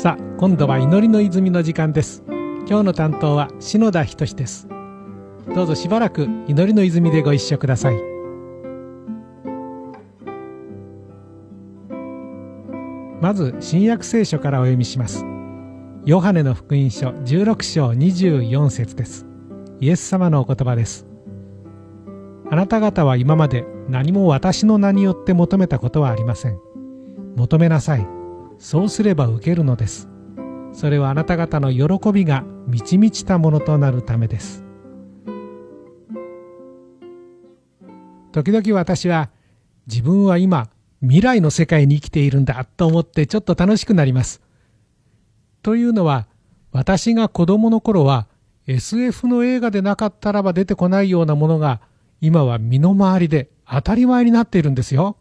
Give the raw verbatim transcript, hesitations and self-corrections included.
さあ、今度は祈りの泉の時間です。今日の担当は篠田仁です。どうぞしばらく祈りの泉でご一緒ください。まず新約聖書からお読みします。ヨハネの福音書じゅうろく章にじゅうよん節です。イエス様のお言葉です。あなた方は今まで何も私の名によって求めたことはありません。求めなさい。そうすれば受けるのです。それはあなた方の喜びが満ち満ちたものとなるためです。時々私は自分は今未来の世界に生きているんだと思ってちょっと楽しくなります。というのは、私が子供の頃は エスエフ の映画でなかったらば出てこないようなものが今は身の回りで当たり前になっているんですよ。